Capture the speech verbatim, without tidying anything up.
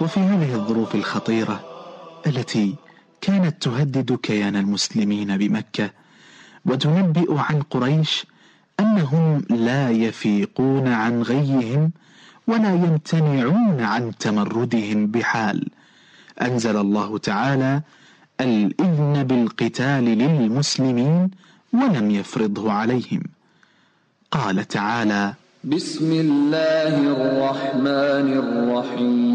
وفي هذه الظروف الخطيرة التي كانت تهدد كيان المسلمين بمكة وتنبئ عن قريش أنهم لا يفيقون عن غيهم ولا يمتنعون عن تمردهم بحال، أنزل الله تعالى الإذن بالقتال للمسلمين ولم يفرضه عليهم. قال تعالى: بسم الله الرحمن الرحيم